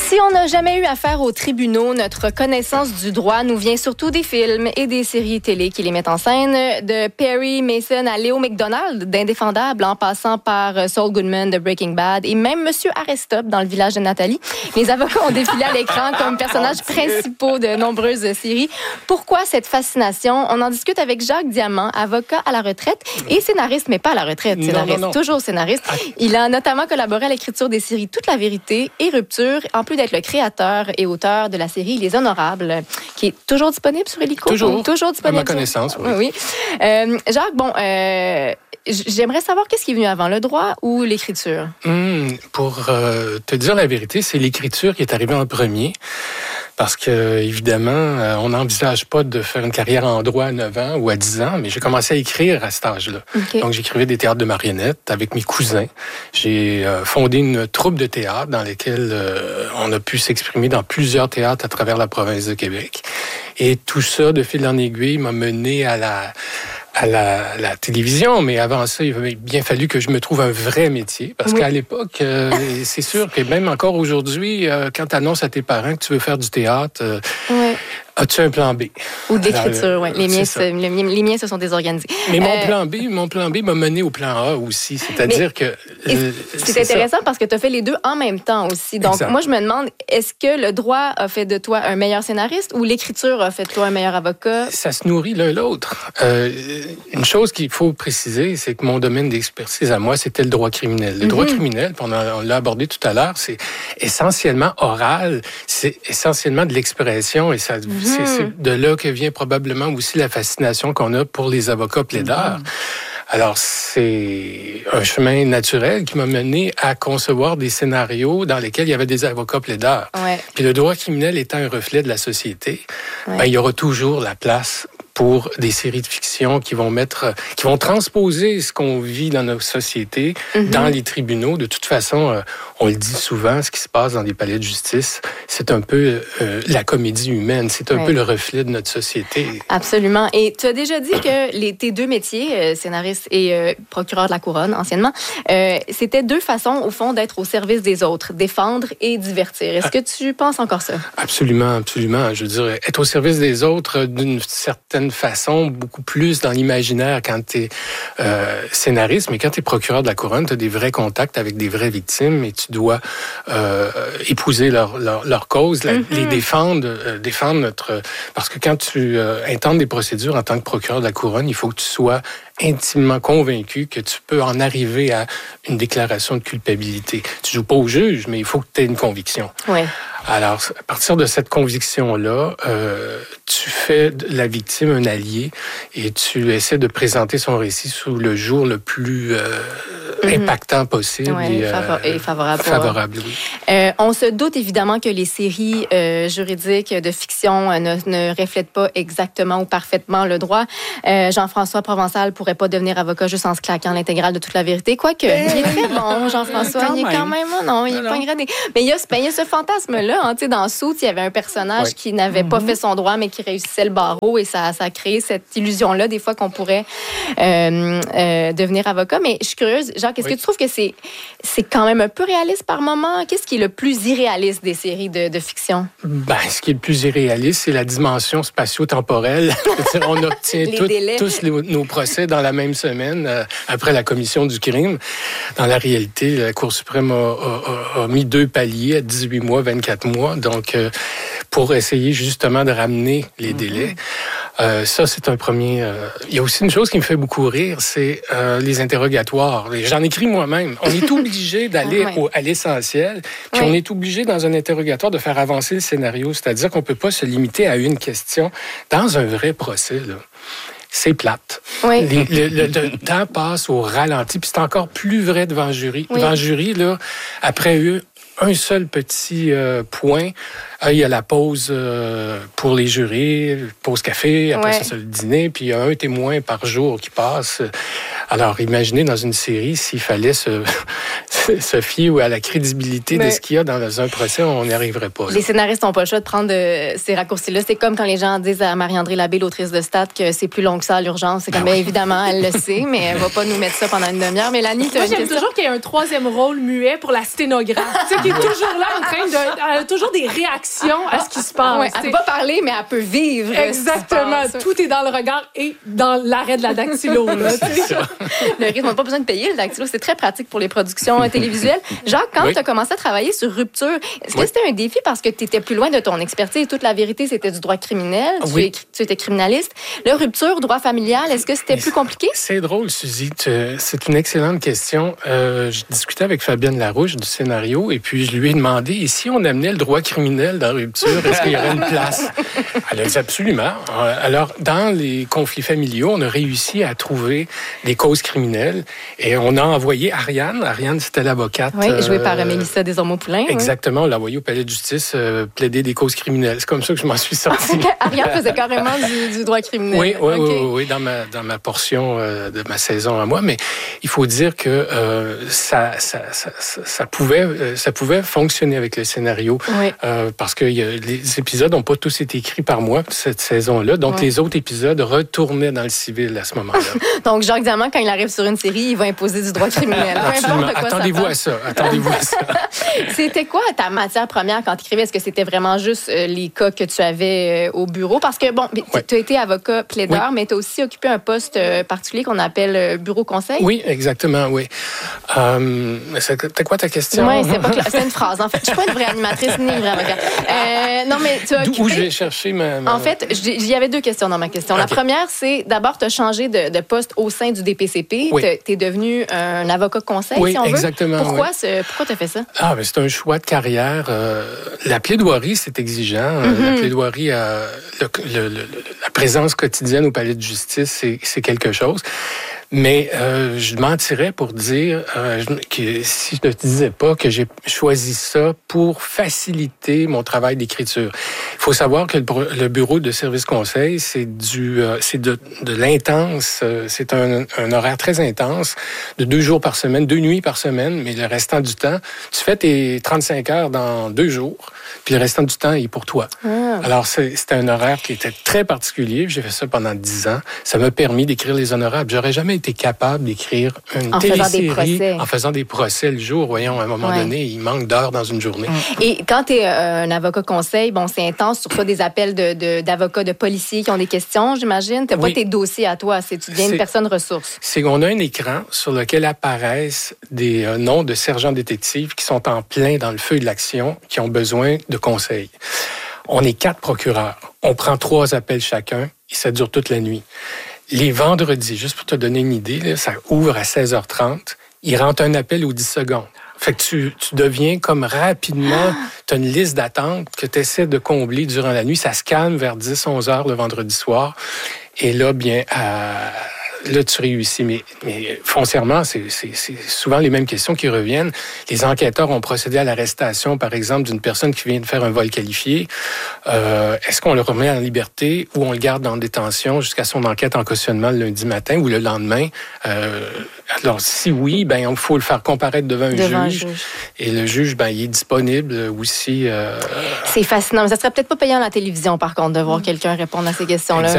Si on n'a jamais eu affaire aux tribunaux, notre connaissance du droit nous vient surtout des films et des séries télé qui les mettent en scène. De Perry Mason à Léo McDonald, d'Indéfendable, en passant par Saul Goodman de Breaking Bad et même Monsieur Arrestop dans Le Village de Nathalie. Les avocats ont défilé à l'écran comme personnages principaux de nombreuses séries. Pourquoi cette fascination? On en discute avec Jacques Diamant, avocat à la retraite et scénariste, mais pas à la retraite. Scénariste, toujours scénariste. Il a notamment collaboré à l'écriture des séries Toute la vérité et Rupture, en plus d'être le créateur et auteur de la série Les Honorables, qui est toujours disponible sur Illico. Toujours disponible. À ma connaissance, oui. Jacques, j'aimerais savoir qu'est-ce qui est venu avant, le droit ou l'écriture? Pour te dire la vérité, c'est l'écriture qui est arrivée en premier. Parce que, évidemment, on n'envisage pas de faire une carrière en droit à 9 ans ou à 10 ans, mais j'ai commencé à écrire à cet âge-là. Okay. Donc, j'écrivais des théâtres de marionnettes avec mes cousins. J'ai fondé une troupe de théâtre dans laquelle on a pu s'exprimer dans plusieurs théâtres à travers la province de Québec. Et tout ça, de fil en aiguille, m'a mené à la télévision, mais avant ça, il avait bien fallu que je me trouve un vrai métier. Parce qu'à l'époque, c'est sûr que même encore aujourd'hui, quand tu annonces à tes parents que tu veux faire du théâtre, as-tu un plan B? Ou de l'écriture, oui. Les miens se sont désorganisés. Mais mon plan B m'a mené au plan A aussi. C'est-à-dire que... c'est intéressant parce que tu as fait les deux en même temps aussi. Donc, exact. Moi, je me demande, est-ce que le droit a fait de toi un meilleur scénariste ou l'écriture a fait de toi un meilleur avocat? Ça se nourrit l'un l'autre. Une chose qu'il faut préciser, c'est que mon domaine d'expertise à moi, c'était le droit criminel. Le droit criminel, on l'a abordé tout à l'heure, c'est essentiellement oral, c'est essentiellement de l'expression et ça... C'est de là que vient probablement aussi la fascination qu'on a pour les avocats plaideurs. Alors, c'est un chemin naturel qui m'a mené à concevoir des scénarios dans lesquels il y avait des avocats plaideurs. Puis le droit criminel étant un reflet de la société, il y aura toujours la place pour des séries de fiction qui vont transposer ce qu'on vit dans nos sociétés, dans les tribunaux. De toute façon, on le dit souvent, ce qui se passe dans les palais de justice, c'est un peu la comédie humaine, c'est un peu le reflet de notre société. Absolument. Et tu as déjà dit que tes deux métiers, scénariste et procureur de la couronne, anciennement, c'était deux façons, au fond, d'être au service des autres, défendre et divertir. Est-ce que tu penses encore ça? Absolument, absolument. Je veux dire, être au service des autres d'une certaine façon, beaucoup plus dans l'imaginaire quand tu es scénariste, mais quand tu es procureur de la couronne, tu as des vrais contacts avec des vraies victimes et tu dois épouser leur cause, les défendre notre... Parce que quand tu intentes des procédures en tant que procureur de la couronne, il faut que tu sois intimement convaincu que tu peux en arriver à une déclaration de culpabilité. Tu joues pas au juge, mais il faut que tu aies une conviction. Oui. Alors, à partir de cette conviction-là, tu fais de la victime un allié et tu essaies de présenter son récit sous le jour le plus impactant possible et favorable. Oui. On se doute évidemment que les séries juridiques de fiction ne reflètent pas exactement ou parfaitement le droit. Jean-François Provençal pourrait pas devenir avocat juste en se claquant l'intégrale de Toute la vérité. Quoique, il est très bon, Jean-François. Il est quand même... Non, il est pas ingrédé. Mais il y a ce fantasme-là. Dans Suits, il y avait un personnage qui n'avait pas fait son droit, mais qui réussissait le barreau. Et ça a créé cette illusion-là, des fois, qu'on pourrait devenir avocat. Mais je suis curieuse, Jacques, est-ce que tu trouves que c'est quand même un peu réaliste par moment? Qu'est-ce qui est le plus irréaliste des séries de fiction? Ce qui est le plus irréaliste, c'est la dimension spatio-temporelle. On obtient tous nos procès dans la même semaine, après la commission du crime. Dans la réalité, la Cour suprême a mis 2 paliers à 18 mois, 24 mois, donc pour essayer justement de ramener les délais. Ça, c'est un premier... Il y a aussi une chose qui me fait beaucoup rire, c'est les interrogatoires. J'en écris moi-même. On est obligé d'aller à l'essentiel, puis on est obligé dans un interrogatoire de faire avancer le scénario, c'est-à-dire qu'on peut pas se limiter à une question. Dans un vrai procès, là, c'est plate. Oui. Le temps passe au ralenti, puis c'est encore plus vrai devant le jury. Devant le jury, là, après un seul petit point, il y a la pause pour les jurés, pause café, après ça, c'est le dîner, puis il y a un témoin par jour qui passe. Alors, imaginez dans une série, s'il fallait se fier à la crédibilité de ce qu'il y a dans un procès, on n'y arriverait pas. Là. Les scénaristes n'ont pas le choix de prendre ces raccourcis-là. C'est comme quand les gens disent à Marie-André Labbé, l'autrice de Stat, que c'est plus long que ça à l'urgence. C'est comme, bien évidemment, elle le sait, mais elle va pas nous mettre ça pendant une demi-heure. Mélanie, moi, j'aime toujours qu'il y ait un troisième rôle muet pour la sténographe. Tu sais, qui est toujours là en train de... Elle a toujours des réactions à ce qui se passe. Ouais, elle peut pas parler, mais elle peut vivre. Exactement. Tout est dans le regard et dans l'arrêt de la dactylo. Là, le rythme, on n'a pas besoin de payer le dactylo. C'est très pratique pour les productions télévisuelles. Jacques, quand tu as commencé à travailler sur Rupture, est-ce que c'était un défi parce que tu étais plus loin de ton expertise? Toute la vérité, c'était du droit criminel. Oui. Tu étais criminaliste. Le Rupture, droit familial, est-ce que c'était plus compliqué? C'est drôle, Suzy. C'est une excellente question. Je discutais avec Fabienne Larouche du scénario et puis je lui ai demandé, et si on amenait le droit criminel dans Rupture, est-ce qu'il y aurait une place? Elle a dit absolument. Alors, dans les conflits familiaux, on a réussi à trouver des causes criminelles et on a envoyé Ariane. Ariane, c'était l'avocate. Oui, jouée par Mélissa Desormeaux-Poulain. Exactement. On l'a envoyée au palais de justice plaider des causes criminelles. C'est comme ça que je m'en suis sorti. Ariane faisait carrément du droit criminel. Oui, dans ma portion de ma saison à moi. Mais il faut dire que ça pouvait fonctionner avec le scénario parce que les épisodes n'ont pas tous été écrits par moi cette saison-là. Donc, les autres épisodes retournaient dans le civil à ce moment-là. Donc, Jacques Diamant, quand il arrive sur une série, il va imposer du droit criminel. Absolument. Attendez-vous à ça. C'était quoi ta matière première quand tu écrivais? Est-ce que c'était vraiment juste les cas que tu avais au bureau? Parce que, bon, tu as été avocat plaideur, mais tu as aussi occupé un poste particulier qu'on appelle bureau conseil. Oui, exactement, oui. C'était quoi ta question? Oui, c'est une phrase. En fait, je ne suis pas une vraie animatrice ni une vraie avocate. Non, mais tu as occupé... D'où je vais chercher ma... En fait, il y avait deux questions dans ma question. Okay. La première, c'est d'abord, tu as changé de poste au sein du DPCP. Oui. Tu es devenu un avocat conseil, si on veut. Exactement. Pourquoi tu as fait ça? C'est un choix de carrière. La plaidoirie, c'est exigeant. La plaidoirie, la présence quotidienne au palais de justice, c'est quelque chose. Mais je mentirais pour dire que si je ne te disais pas que j'ai choisi ça pour faciliter mon travail d'écriture. Il faut savoir que le bureau de service conseil, c'est de l'intense. C'est un horaire très intense, de 2 jours par semaine, 2 nuits par semaine, mais le restant du temps, tu fais tes 35 heures dans 2 jours, puis le restant du temps est pour toi. Alors, c'était un horaire qui était très particulier. J'ai fait ça pendant 10 ans. Ça m'a permis d'écrire les honorables. J'aurais jamais été capable d'écrire une télésérie en faisant des procès le jour. Voyons, à un moment donné, il manque d'heures dans une journée. Et quand tu es un avocat conseil, bon, c'est intense. Tu reçois des appels d'avocats, de policiers qui ont des questions, j'imagine. Tu n'as pas tes dossiers à toi. Tu deviens une personne ressource. C'est qu'on a un écran sur lequel apparaissent des noms de sergents détectives qui sont en plein dans le feu de l'action, qui ont besoin de conseils. On est 4 procureurs. On prend 3 appels chacun et ça dure toute la nuit. Les vendredis, juste pour te donner une idée, là, ça ouvre à 16h30. Il rentre un appel aux 10 secondes. Fait que tu deviens comme rapidement, tu as une liste d'attente que tu essaies de combler durant la nuit. Ça se calme vers 10-11 heures le vendredi soir. Et là, bien, là, tu réussis. Mais foncièrement, c'est souvent les mêmes questions qui reviennent. Les enquêteurs ont procédé à l'arrestation, par exemple, d'une personne qui vient de faire un vol qualifié. Est-ce qu'on le remet en liberté ou on le garde en détention jusqu'à son enquête en cautionnement le lundi matin ou le lendemain? Alors, si oui, il faut le faire comparaître devant un juge. Et le juge, il est disponible aussi. C'est fascinant. Mais ça serait peut-être pas payant à la télévision, par contre, de voir quelqu'un répondre à ces questions-là.